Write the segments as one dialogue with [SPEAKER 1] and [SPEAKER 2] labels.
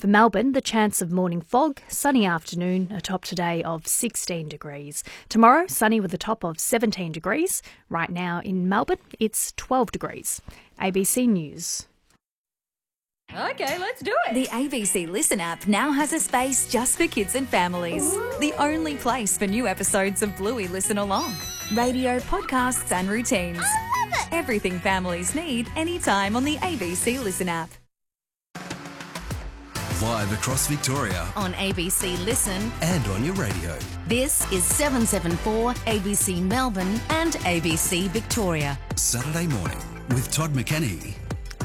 [SPEAKER 1] For Melbourne, the chance of morning fog, sunny afternoon, a top today of 16 degrees. Tomorrow, sunny with a top of 17 degrees. Right now in Melbourne, it's 12 degrees. ABC News.
[SPEAKER 2] Okay, let's do it.
[SPEAKER 3] The ABC Listen app now has a space just for kids and families.
[SPEAKER 2] Ooh.
[SPEAKER 3] The only place for new episodes of Bluey Listen Along. Radio, podcasts and routines.
[SPEAKER 2] I love it.
[SPEAKER 3] Everything families need anytime on the ABC Listen app.
[SPEAKER 4] Live across Victoria.
[SPEAKER 5] On ABC Listen.
[SPEAKER 4] And on your radio.
[SPEAKER 5] This is 774 ABC Melbourne and ABC Victoria.
[SPEAKER 4] Saturday morning with Todd McKenney.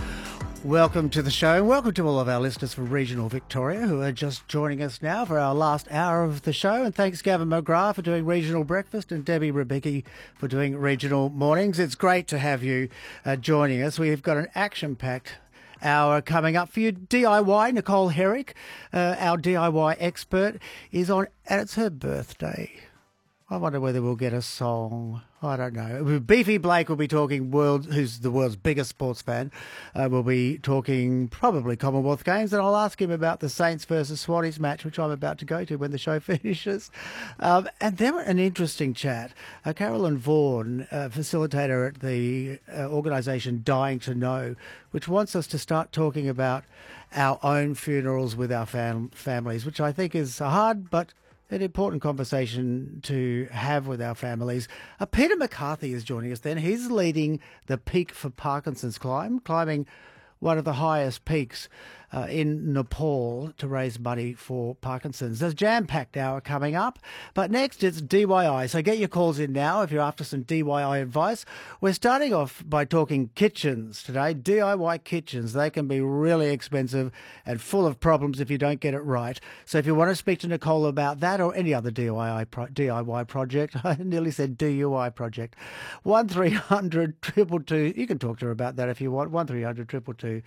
[SPEAKER 6] Welcome to the show and welcome to all of our listeners from regional Victoria who are just joining us now for our last hour of the show. And thanks Gavin McGrath for doing regional breakfast and Debbie Rebecki for doing regional mornings. It's great to have you joining us. We've got an action-packed hour coming up for you. DIY, Nicole Herrick, our DIY expert, is on, and it's her birthday. I wonder whether we'll get a song. I don't know. Beefy Blake will be talking who's the world's biggest sports fan. We'll be talking probably Commonwealth Games, and I'll ask him about the Saints versus Swannies match, which I'm about to go to when the show finishes. And then an interesting chat. Carolyn Vaughan, facilitator at the organisation Dying to Know, which wants us to start talking about our own funerals with our families, which I think is hard, but an important conversation to have with our families. Peter McCarthy is joining us then. He's leading the Peak for Parkinson's climbing one of the highest peaks in Nepal to raise money for Parkinson's. There's a jam-packed hour coming up, but next it's DIY. So get your calls in now if you're after some DIY advice. We're starting off by talking kitchens today, DIY kitchens. They can be really expensive and full of problems if you don't get it right. So if you want to speak to Nicole about that or any other DIY project, I nearly said DUI project, 1300 222, you can talk to her about that if you want, 1300 222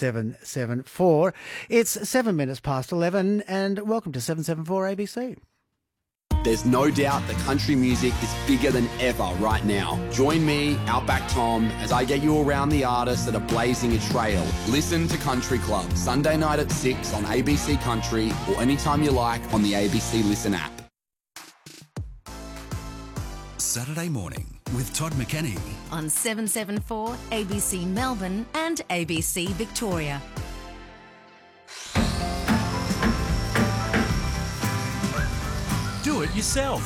[SPEAKER 6] 774. It's 7 minutes past 11 and welcome to 774 ABC.
[SPEAKER 7] There's no doubt that country music is bigger than ever right now. Join me, Outback Tom, as I get you around the artists that are blazing a trail. Listen to Country Club, Sunday night at 6 on ABC Country or anytime you like on the ABC Listen app.
[SPEAKER 4] Saturday morning with Todd McKenney.
[SPEAKER 5] On 774 ABC Melbourne and ABC Victoria.
[SPEAKER 8] Do it yourself.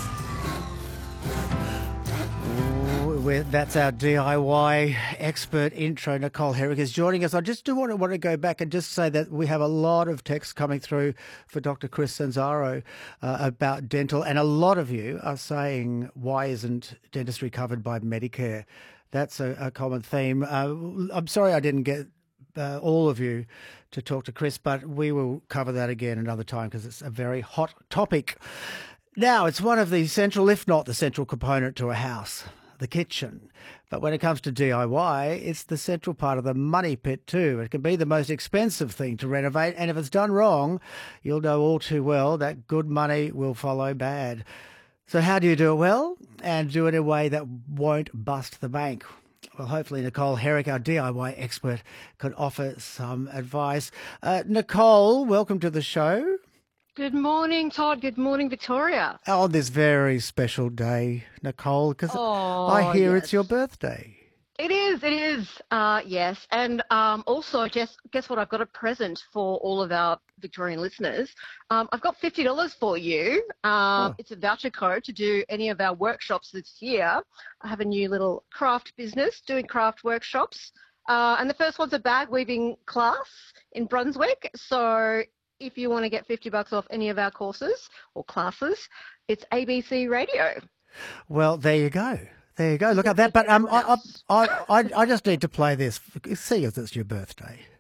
[SPEAKER 6] That's our DIY expert intro. Nicole Herrick is joining us. I just do want to go back and just say that we have a lot of texts coming through for Dr. Chris Sanzaro about dental, and a lot of you are saying, why isn't dentistry covered by Medicare? That's a common theme. I'm sorry I didn't get all of you to talk to Chris, but we will cover that again another time because it's a very hot topic. Now, it's one of the central, if not the central component to a house, the kitchen. But when it comes to DIY, it's the central part of the money pit too. It can be the most expensive thing to renovate, and if it's done wrong, you'll know all too well that good money will follow bad. So how do you do it well and do it in a way that won't bust the bank? Well, hopefully Nicole Herrick, our DIY expert, can offer some advice. Nicole, welcome to the show.
[SPEAKER 9] Good morning, Todd. Good morning, Victoria.
[SPEAKER 6] On this very special day, Nicole, because I hear
[SPEAKER 9] yes.
[SPEAKER 6] It's your birthday.
[SPEAKER 9] It is, yes. And also, guess what? I've got a present for all of our Victorian listeners. I've got $50 for you. It's a voucher code to do any of our workshops this year. I have a new little craft business doing craft workshops. And the first one's a bag weaving class in Brunswick. So if you want to get $50 off any of our courses or classes, it's ABC Radio.
[SPEAKER 6] Well, there you go. There you go. Look at that. But I just need to play this. See if it's your birthday.